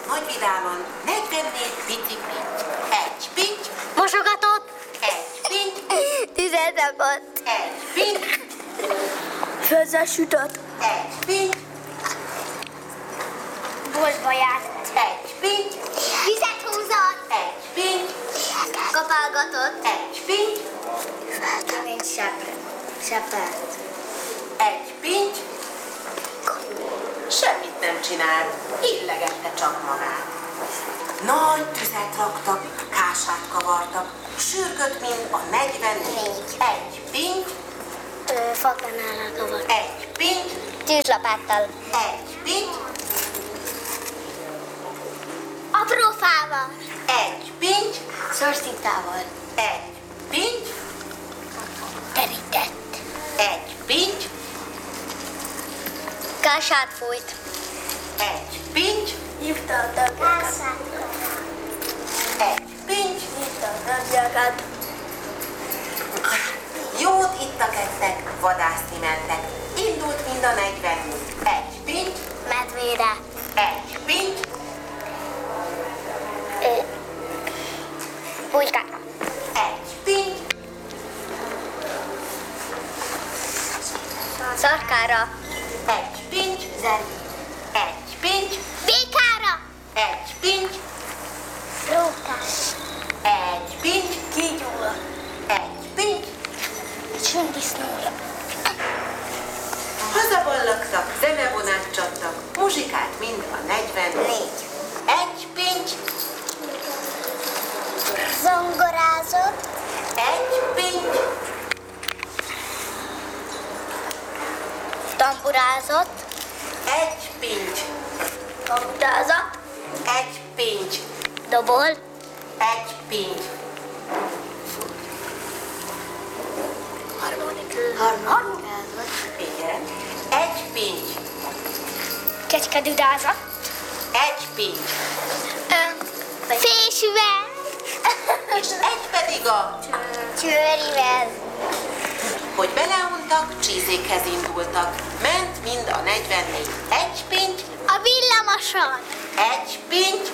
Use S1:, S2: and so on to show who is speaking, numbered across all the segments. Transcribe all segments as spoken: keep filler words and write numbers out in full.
S1: nagy vidámon negyvennégy pici pinty. Egy pinty.
S2: Mosogatott.
S1: Egy pinty.
S2: Tüzet rakott.
S1: Egy pinty.
S2: Főzzel sütött.
S1: Egy pinty.
S2: Boltba járt.
S1: Egy pinty.
S2: Vizet húzott.
S1: Egy pinty.
S2: Kapálgatott.
S1: Egy pinty.
S2: Nincs seppre. Seppelt.
S1: Egy pinty. Semmit nem csinált, illegette csak magát. Nagy tüzet raktak, kását kavartak, sürgött, mint a negyvennégy. Egy pinty.
S2: Fakanállal kavart.
S1: Egy pinty.
S2: Tűzlapáttal.
S1: Egy pinty.
S2: Apró fával.
S1: Egy pinty.
S2: Szorszintával.
S1: Egy pinty.
S2: Terített.
S1: Egy pinty.
S2: Kását fújt.
S1: Egy pinty.
S2: Hívta a tagjakat.
S1: Egy pinty.
S2: Hívta a tagjakat.
S1: Jót ittak, ettek, vadászni mentek. Indult mind a negyvennégy. Egy pinty.
S2: Medvére.
S1: Egy pinty.
S2: Pulykára.
S1: Egy pinty.
S2: Szarkára.
S1: Egy pinty.
S2: Zerbi.
S1: Egy pinty.
S2: Békára.
S1: Egy pinty.
S2: Rókás.
S1: Egy pinty.
S2: Kígyóra.
S1: Egy pinty.
S2: Sündisznóra.
S1: Hazaballagtak, zenevonát csaptak, muzsikált mind a negyvennégy. Egy pinty.
S2: Zongorázott.
S1: Egy pinty.
S2: Tamburázott.
S1: Egy pinty.
S2: Kamutázott.
S1: Egy pinty.
S2: Dobol.
S1: Egy pinty.
S2: Harmonik. Harmonikázott.
S1: Igen. Egy pinty.
S2: Kecskedüdázott.
S1: Egy pinty.
S2: Fésűvel.
S1: És egy pedig a,
S2: Csőrivel.
S1: hogy beleuntak, csízékhez indultak. Ment mind a negyvennégy. Egy pinty.
S2: A villamoson.
S1: Egy pinty.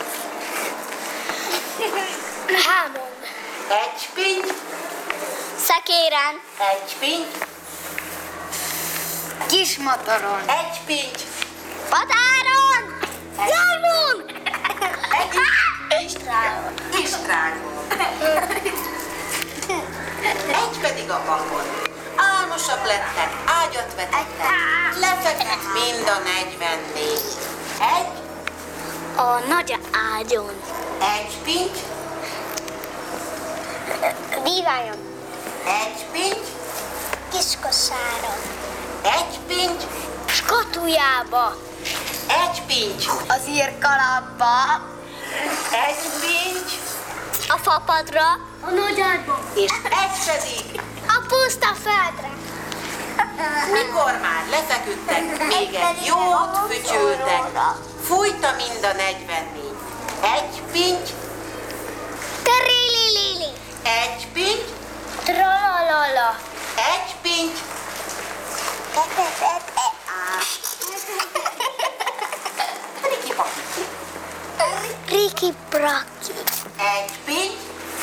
S2: Hámon.
S1: Egy pinty.
S2: Szekéren.
S1: Egy pinty.
S2: Kismotoron.
S1: Egy pinty.
S2: Határon. Jármon.
S1: Egy
S2: Istrágon.
S1: Istrágon. Egy pedig a vakon. Álmosak lettek, ágyat vetettek, lefeküdt mind a negyvennégy. Egy,
S2: A nagy ágyon.
S1: egy pinty,
S2: Díványon.
S1: egy pinty,
S2: Kiskosáron.
S1: egy pinty,
S2: Skatujába.
S1: egy pinty,
S2: Az írkalapba.
S1: egy pinty,
S2: A fapadra. A nagy ágyba.
S1: és egy pedig,
S2: A puszta földre.
S1: mikor már lefeküdtek, még egy jót fütyültek, fújta mind a negyvennégy. Egy pinty,
S2: Terililili.
S1: egy pinty,
S2: Tralalala.
S1: egy pinty, Riki Paki.
S2: Riki Braki.
S1: Egy pinty,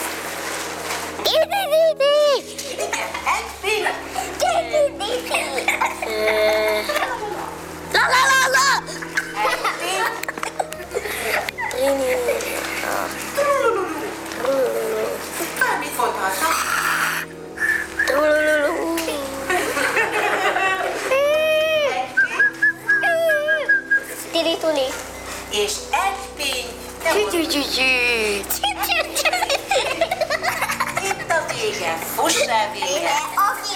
S2: Idi-di-di.
S1: igen, egy pinty,
S2: Di-di-di-di. La la la la.
S1: egy pinty, bármit mondhatnak.
S2: Tili-tuli.
S1: És egy pinty, de most itt a vége, fuss el vége.
S2: A